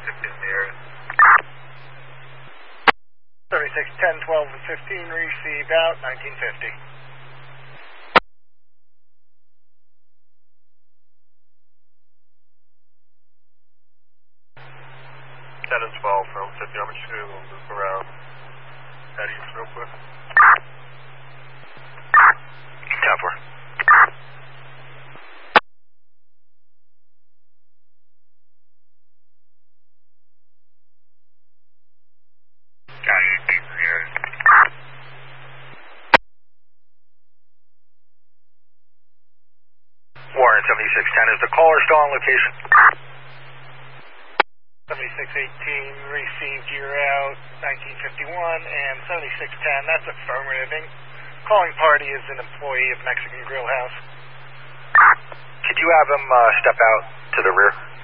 36, 10, 12, and 15, received out, 1950. Ten and 12 from 50. I'm just going to move around. Eddie, real quick. 10-4. Warren 7610, is the caller still on location? 7618, received, you're out, 1951, and 7610, that's affirmative. Calling party is an employee of Mexican Grill House. Could you have him step out to the rear?